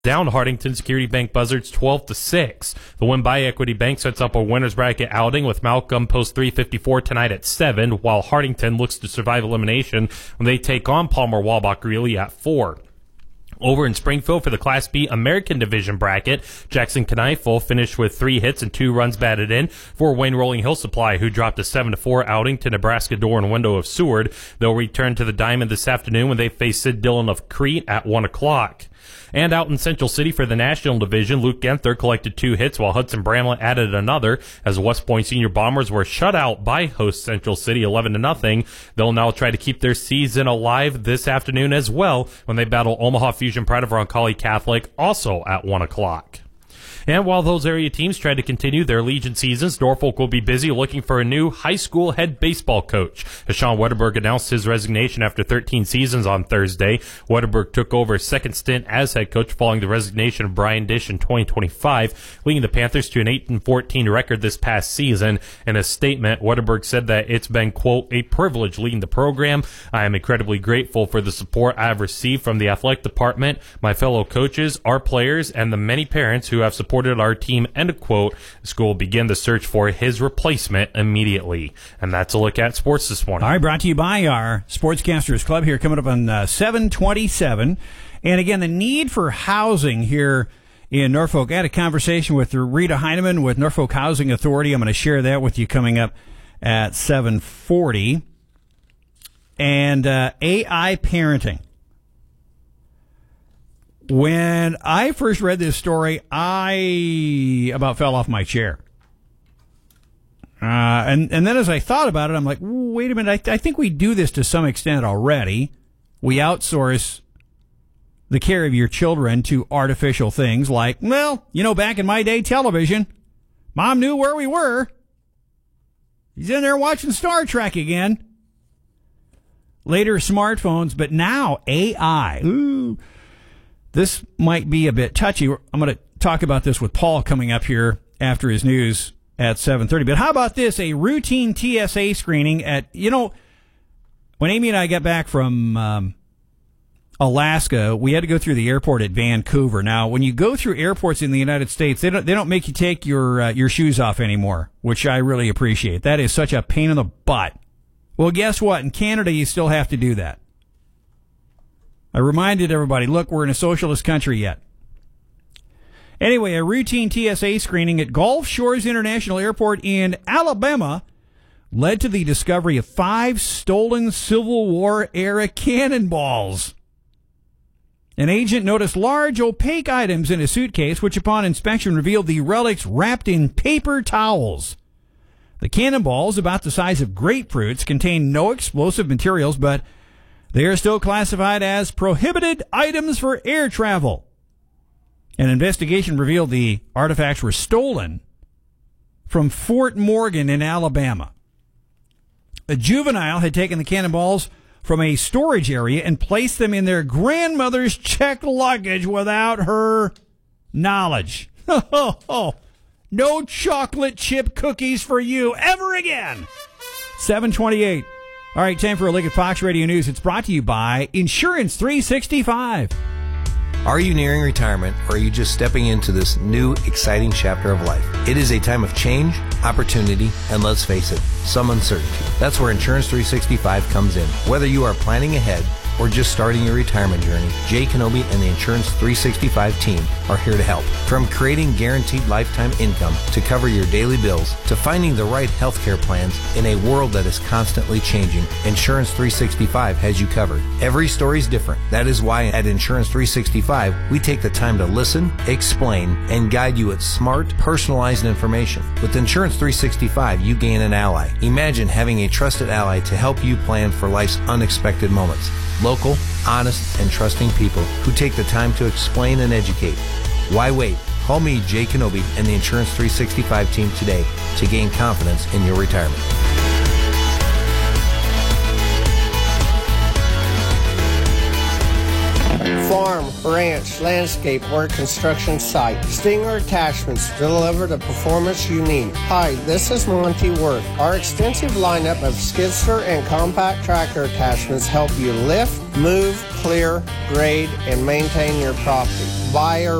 down Hartington Security Bank Buzzards 12-6. The win by Equity Bank sets up a winner's bracket outing with Malcolm post 354 tonight at 7, while Hartington looks to survive elimination when they take on Palmer Walbach Greeley at 4. Over in Springfield for the Class B American Division bracket, Jackson Kneifel finished with 3 hits and 2 runs batted in for Wayne Rolling Hill Supply, who dropped a 7-4 outing to Nebraska door and window of Seward. They'll return to the diamond this afternoon when they face Sid Dillon of Crete at 1 o'clock. And out in Central City for the National Division, Luke Genther collected 2 hits while Hudson Bramlett added another as West Point Senior Bombers were shut out by host Central City 11-0. They'll now try to keep their season alive this afternoon as well when they battle Omaha Fusion Pride of Roncalli Catholic also at 1 o'clock. And while those area teams try to continue their Legion seasons, Norfolk will be busy looking for a new high school head baseball coach. As Sean Wetterberg announced his resignation after 13 seasons on Thursday, Wetterberg took over a second stint as head coach following the resignation of Brian Dish in 2025, leading the Panthers to an 8-14 record this past season. In a statement, Wetterberg said that it's been, quote, a privilege leading the program. I am incredibly grateful for the support I have received from the athletic department, my fellow coaches, our players, and the many parents who have supported our team, end of quote. The school will begin the search for his replacement immediately. And that's a look at sports this morning. All right, brought to you by our Sportscasters Club here coming up on 727. And again, the need for housing here in Norfolk. I had a conversation with Rita Heineman with Norfolk Housing Authority. I'm going to share that with you coming up at 740. And AI parenting. When I first read this story, I about fell off my chair. And then as I thought about it, I'm like, wait a minute, I think we do this to some extent already. We outsource the care of your children to artificial things like, well, back in my day, television. Mom knew where we were. He's in there watching Star Trek again. Later, smartphones, but now AI. Ooh. This might be a bit touchy. I'm going to talk about this with Paul coming up here after his news at 7:30. But how about this? A routine TSA screening at, when Amy and I got back from Alaska, we had to go through the airport at Vancouver. Now, when you go through airports in the United States, they don't make you take your shoes off anymore, which I really appreciate. That is such a pain in the butt. Well, guess what? In Canada, you still have to do that. I reminded everybody, look, we're in a socialist country yet. Anyway, a routine TSA screening at Gulf Shores International Airport in Alabama led to the discovery of 5 stolen Civil War-era cannonballs. An agent noticed large, opaque items in a suitcase, which upon inspection revealed the relics wrapped in paper towels. The cannonballs, about the size of grapefruits, contain no explosive materials, but they are still classified as prohibited items for air travel. An investigation revealed the artifacts were stolen from Fort Morgan in Alabama. A juvenile had taken the cannonballs from a storage area and placed them in their grandmother's checked luggage without her knowledge. No chocolate chip cookies for you ever again. 728. All right, time for a look at Fox Radio News. It's brought to you by Insurance 365. Are you nearing retirement, or are you just stepping into this new, exciting chapter of life? It is a time of change, opportunity, and let's face it, some uncertainty. That's where Insurance 365 comes in. Whether you are planning ahead or just starting your retirement journey, Jay Kenobi and the Insurance 365 team are here to help. From creating guaranteed lifetime income to cover your daily bills to finding the right healthcare plans in a world that is constantly changing, Insurance 365 has you covered. Every story is different. That is why at Insurance 365, we take the time to listen, explain, and guide you with smart, personalized information. With Insurance 365, you gain an ally. Imagine having a trusted ally to help you plan for life's unexpected moments. Local, honest, and trusting people who take the time to explain and educate. Why wait? Call me, Jay Kenobi, and the Insurance 365 team today to gain confidence in your retirement. Farm, ranch, landscape, or construction site. Stinger Attachments deliver the performance you need. Hi, this is Monty Worth. Our extensive lineup of skid steer and compact tractor attachments help you lift, Move, clear, grade, and maintain your property. Buy or